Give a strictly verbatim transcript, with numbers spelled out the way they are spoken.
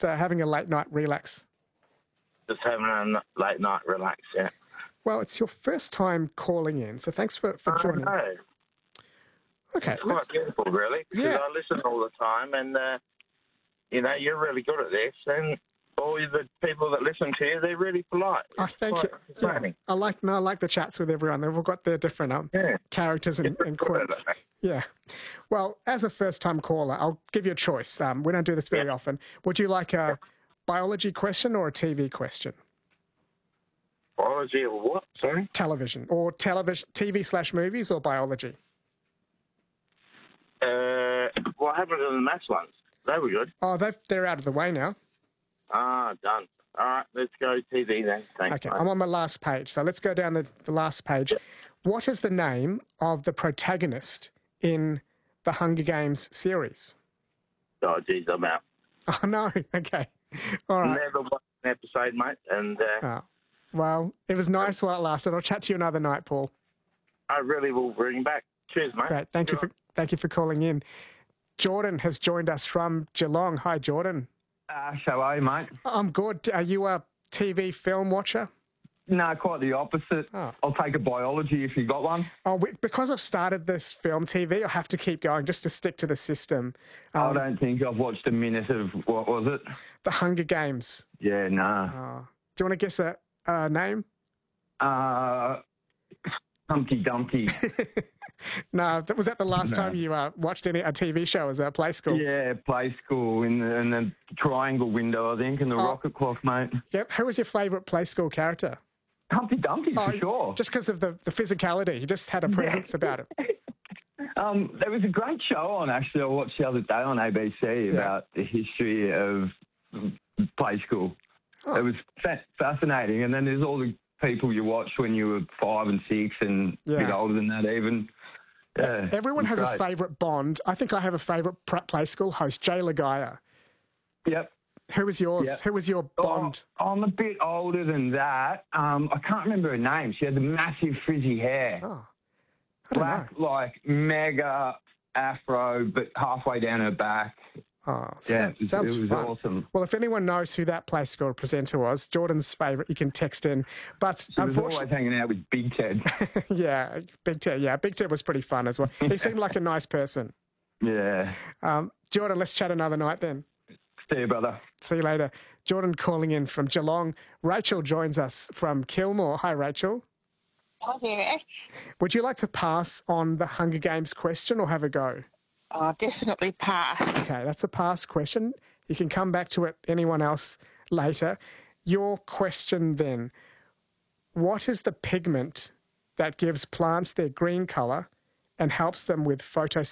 uh, having a late night relax? Just having a n- late night relax, yeah. Well, it's your first time calling in, so thanks for, for joining. I know. Okay, It's quite let's, beautiful, really, because Yeah. I listen all the time, and, uh, you know, you're really good at this, and all the people that listen to you, they're really polite. oh, It's thank you. quite Yeah, entertaining. I like no, I like the chats with everyone. They've all got their different um, Yeah. characters and, You're and good at quirks. it. Yeah. Well, as a first-time caller, I'll give you a choice. Um, we don't do this very Yeah. often. Would you like a biology question or a T V question? Biology or what? Sorry? Television or television, T V slash movies or biology? Uh, what happened to the maths ones? They were good. Oh, they've, they're out of the way now. Ah, done. All right, let's go T V then. Thanks, Okay, mate. I'm on my last page. So let's go down the, the last page. What is the name of the protagonist in the Hunger Games series? Oh, geez, I'm out. Oh, no. Okay. All right. Never watched an episode, mate, and uh, Oh, well, it was nice while it lasted. I'll chat to you another night, Paul. I really will bring back. Cheers, mate. Great. Thank you for thank you for calling in. Jordan has joined us from Geelong. Hi, Jordan. Uh, how are you, mate? I'm good. Are you a T V film watcher? No, quite the opposite. Oh. I'll take a biology if you got one. Oh, we- because I've started this film T V, I have to keep going just to stick to the system. I Um, don't think I've watched a minute of, what was it? the Hunger Games. Yeah, nah. Oh. Do you want to guess a, a name? Uh, Humpty Dumpty. No, that was that the last No. time you uh, watched any a T V show as a play school? Yeah, play school in the, in the triangle window, I think, and the Oh. rocket clock, mate. Yep. Who was your favourite play school character? Humpty Dumpty, for Oh, sure. Just because of the, the physicality. He just had a presence about him. Um, there was a great show on, actually, I watched the other day on A B C about the history of play school. Oh. It was fa- fascinating. And then there's all the people you watched when you were five and six and a bit Yeah. older than that even. Yeah, Everyone it has was a great. favourite Bond. I think I have a favourite pr- play school host, Jay Lagaya. Yep. Who was yours? Yep. Who was your Bond? Oh, I'm a bit older than that. Um, I can't remember her name. She had the massive frizzy hair. Oh, I don't Black, know. like mega afro, but halfway down her back. Oh, Yeah, so- it was, sounds it was fun. awesome. Well, if anyone knows who that play school presenter was, Jordan's favourite, you can text in. But She was always unfortunately, hanging out with Big Ted. yeah, Big Ted, yeah, Big Ted was pretty fun as well. He seemed like a nice person. Yeah. Um, Jordan, let's chat another night then. See you, brother. See you later. Jordan calling in from Geelong. Rachel joins us from Kilmore. Hi, Rachel. Hi there. Would you like to pass on the Hunger Games question or have a go? Oh, definitely pass. Okay, that's a pass question. You can come back to it, anyone else, later. Your question then, what is the pigment that gives plants their green colour and helps them with photosynthesis?